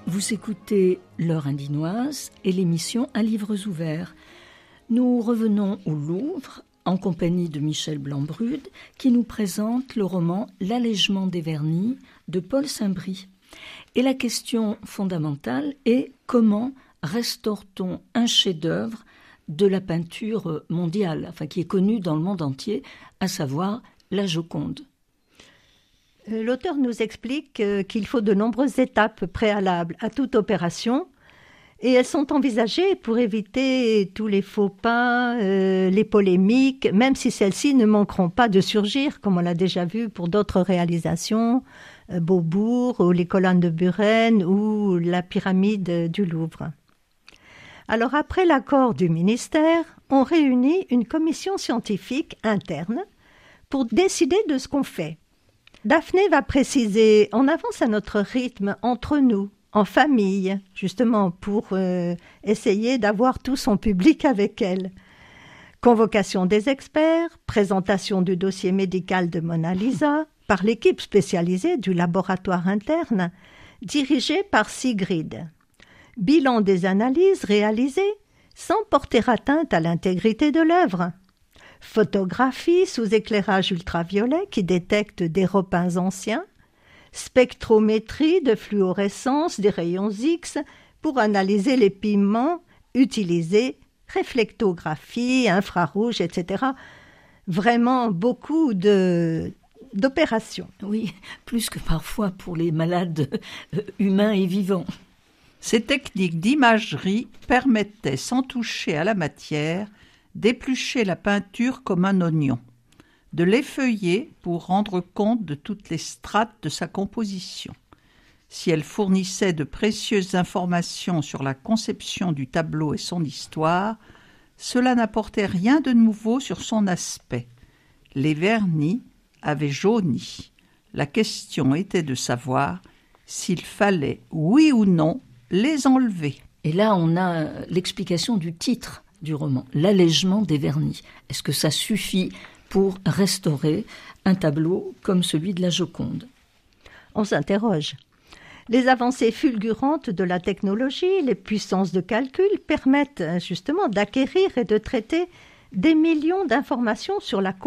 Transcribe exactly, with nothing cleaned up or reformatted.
Vous écoutez L'Heure Indinoise et l'émission À livres ouverts. Nous revenons au Louvre en compagnie de Michel Blanc-Brude qui nous présente le roman L'Allègement des vernis de Paul Saint-Brie. Et la question fondamentale est comment restaure-t-on un chef-d'œuvre de la peinture mondiale, enfin qui est connue dans le monde entier, à savoir la Joconde. L'auteur nous explique qu'il faut de nombreuses étapes préalables à toute opération et elles sont envisagées pour éviter tous les faux pas, euh, les polémiques, même si celles-ci ne manqueront pas de surgir, comme on l'a déjà vu pour d'autres réalisations, euh, Beaubourg ou les colonnes de Buren ou la pyramide du Louvre. Alors après l'accord du ministère, on réunit une commission scientifique interne pour décider de ce qu'on fait. Daphné va préciser, on avance à notre rythme entre nous, en famille, justement pour euh, essayer d'avoir tout son public avec elle. Convocation des experts, présentation du dossier médical de Mona Lisa par l'équipe spécialisée du laboratoire interne, dirigée par Sigrid. Bilan des analyses réalisées sans porter atteinte à l'intégrité de l'œuvre. Photographie sous éclairage ultraviolet qui détecte des repeints anciens, spectrométrie de fluorescence des rayons X pour analyser les pigments utilisés, réflectographie, infrarouge, et cetera. Vraiment beaucoup de, d'opérations. Oui, plus que parfois pour les malades humains et vivants. Ces techniques d'imagerie permettaient, sans toucher à la matière, d'éplucher la peinture comme un oignon, de l'effeuiller pour rendre compte de toutes les strates de sa composition. Si elle fournissait de précieuses informations sur la conception du tableau et son histoire, cela n'apportait rien de nouveau sur son aspect. Les vernis avaient jauni. La question était de savoir s'il fallait, oui ou non, les enlever. Et là, on a l'explication du titre du roman, L'Allègement des vernis. Est-ce que ça suffit pour restaurer un tableau comme celui de la Joconde ? On s'interroge. Les avancées fulgurantes de la technologie, les puissances de calcul permettent justement d'acquérir et de traiter des millions d'informations sur la